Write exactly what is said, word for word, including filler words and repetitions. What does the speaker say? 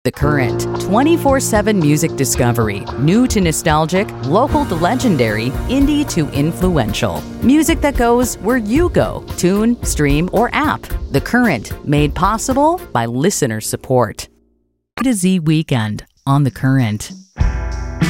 The Current, twenty-four seven music discovery. New to nostalgic, local to legendary, indie to influential. Music that goes where you go. Tune, stream, or app. The Current, made possible by listener support. A to Z Weekend on The Current.